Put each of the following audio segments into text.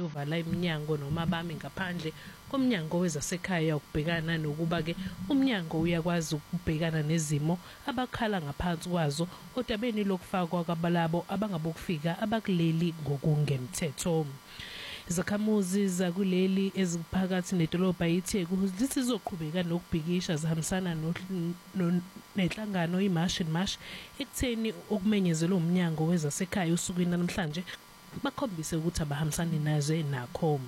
ukuvala iminyango noma bami ngaphandle komnyango wezasekhaya ukubhekana nokuba ke umnyango uyakwazi ukubhekana nezimo abakhala ngaphansi kwazo odabeni lokufakwa kwabalabo abangabokufika abakuleli ngokungemthetho. Izakhamuzi zakuleli eziphakathi nedolobha iTheku zithi zizoqhubeka nokubhikisha zihambisana nenhlangano iMarch and March ekutheni okumenyezelwe umnyango wezasekhaya usukwini namhlanje bakhombise ukuthi abahambisani nazo nakho.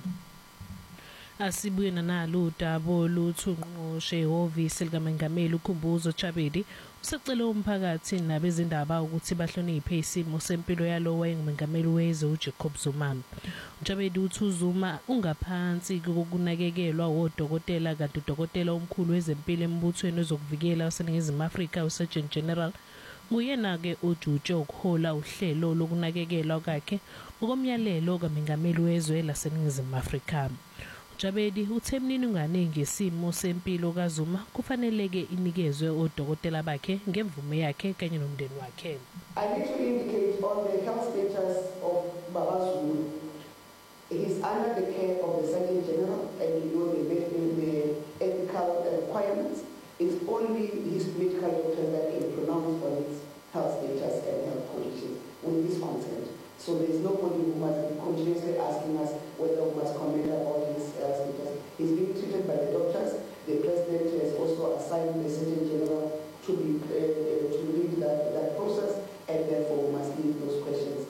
Asibuye nalo udaba oluthunqoshe ihhovisi likaMengameli uKhumbuzo Chabedi usecele umphakathi nabezindaba ukuthi bahloniphe isimo sempilo yalo wayengumengameli wezwe uJacob Zuma. uChabedi uthi uZuma ungaphansi kokunakekelwa odokotela kanti udokotela omkhulu wezempilo embuthweni wezokuvikela waseNingizimu Afrika uSurgeon General nguyena-ke ojutshe ukuhola uhlelo lokunakekelwa kwakhe ngokomyalelo kaMengameli wezwe laseNingizimu Afrika. uChabedi uthe imininingwane ngesimo sempilo kaZuma kufaneleke inikezwe odokotela bakhe ngemvume yakhe kanye nomndeni wakhe. I need to indicate on the health status of Baba Zulu. He's under the care of the Surgeon General and the ethical requirements. It's only his medical doctor that can pronounce on his health status and health conditions with his consent. So there's nobody who must be continuously asking us whether we must comment about his health status. He's being treated by the doctors. The president has also assigned the Surgeon General to lead that process, and therefore we must leave those questions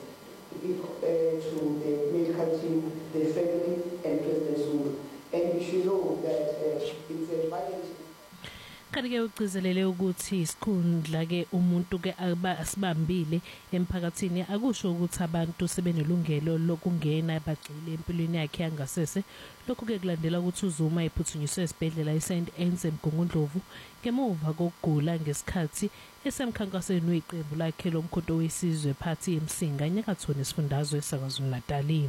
to the medical team, the family, and President Zulu. And we should know that it's a violation. Kanti-ke ugcizelele ukuthi isikhundla ke umuntu ke asibambile emphakathini akusho ukuthi abantu sebenelungelo lokungena bagxile empilweni yakhe yangasese. Lokhu ke kulandela ukuthi uZuma ephuthunyiswe esibhedlela iSt Anne's eMgungundlovu ngemuva kokugula ngesikhathi esemkhankasweni weqembu lakhe lomkhonto wesizwe Party eMsinga enyakathoni esifundazwe saKwaZulu-Natal.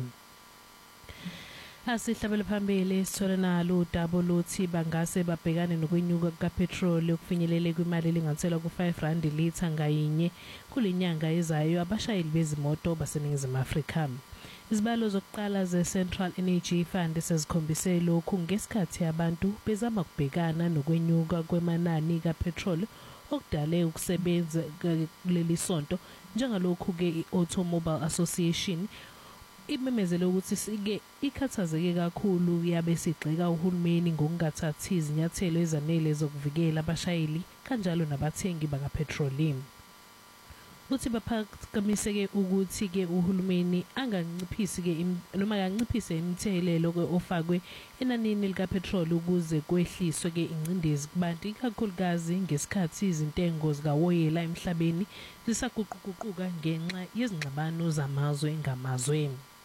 Asihlabele phambili sithola nalo udaba oluthi bangase babhekane nokwenyuka kapetrol okufinyelele kwimali elinganiselwa ku5 litha ngayinye kulenyanga ezayo abashayeli bezimoto baseNingizimu Afrika. Izibalo zokuqala ze-Central Energy Fund sezikhombise lokhu ngesikhathi abantu bezama ukubhekana nokwenyuka kwemanani kapetrol okudale ukusebenza kuleli sonto njengalokhu ke i-Automobile Association imemezele ukuthi sike ikhathazeke kakhulu yabe sigxeka uhulumeni ngokungathathi izinyathelo ezanele zokuvikela abashayeli kanjalo nabathengi bakapetroleum. Uthi baphakamise ukuthi ke uhulumeni anganciphisi ke noma anganciphise imithelelo ke ofakwe enanini likapetrol ukuze kwehliswe ke ingcindezi kubantu ikakhulukazi ngesikhathi izintengo zikawoyela emhlabeni zisaguquguquka ngenxa yezingxabano zamazwe ngamazwe.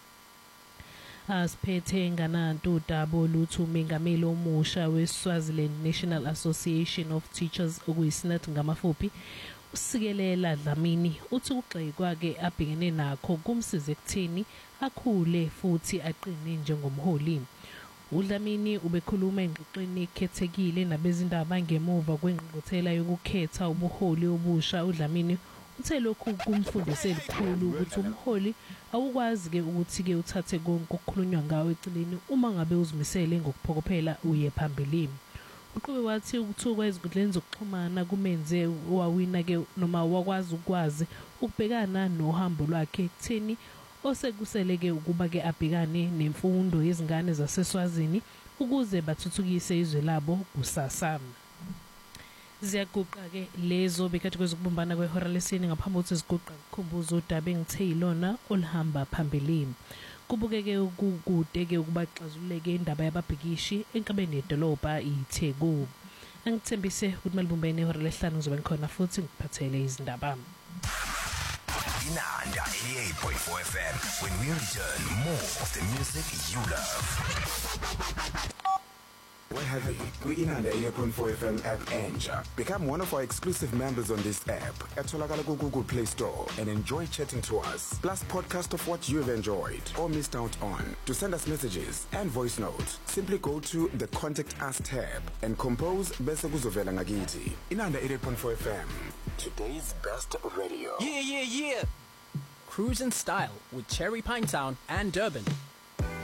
Asiphethe ngananto udaba oluthi umengameli omusha weSwaziland National Association of Teachers okuyiSNAT ngamafuphi uSikelela Dlamini uthi ukugxekwa ke abhekene nakho kumsiza ekutheni akhule futhi aqine njengomholi. uDlamini ubekhuluma engxoxweni ekhethekile nabezindaba ngemuva kwengqungquthela yokukhetha ubuholi obusha. uDlamini uthe lokhu kumfundise elikhulu ukuthi umholi awukwazi ke ukuthi ke uthathe konke okukhulunywa ngawo eceleni uma ngabe uzimisele ngokuphokophela uye phambili. Uqhube wathi ukuthuka ezinkundleni zokuxhumana kumenze wawina ke noma wakwazi ukubhekana nohambo lwakhe ekutheni osekuseleke ukuba ke abhekane nemfundo yezingane zaseSwazini ukuze bathuthukise izwe labo kusasa. Ziyaguqa ke lezo bekathi kwezokubumbana kwehora lesine ngaphambi kokuthi ziguqa kukhumbuza udaba engithe yilona olihamba phambili. Kubukeke ukukude ke ukubaxazuleke indaba yababhikishi enkabeni yedolobha iTheku. Angithembise ukuthi malibumbene ihora lesihlanu ngizobe ngikhona futhi ngiphathele izindaba. Inanda 88.4 FM. When we return, more of the music you love. We're heavy. We Inanda 88.4 FM app Enja. Become one of our exclusive members on this app at Google Play Store and enjoy chatting to us. Plus podcast of what you've enjoyed or missed out on. To send us messages and voice notes, simply go to the Contact Us tab and compose Bese Kuzovela Ngakiti. Inanda 88.4 FM. Today's best radio. Yeah. Cruise in style with Cherry Pine Town and Durban.